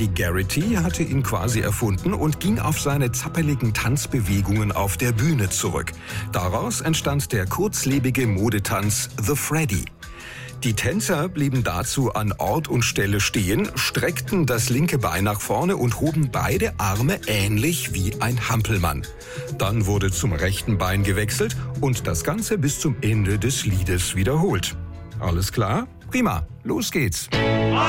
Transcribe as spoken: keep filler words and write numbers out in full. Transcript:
Eddie Garrity hatte ihn quasi erfunden und ging auf seine zappeligen Tanzbewegungen auf der Bühne zurück. Daraus entstand der kurzlebige Modetanz The Freddy. Die Tänzer blieben dazu an Ort und Stelle stehen, streckten das linke Bein nach vorne und hoben beide Arme ähnlich wie ein Hampelmann. Dann wurde zum rechten Bein gewechselt und das Ganze bis zum Ende des Liedes wiederholt. Alles klar? Prima, los geht's.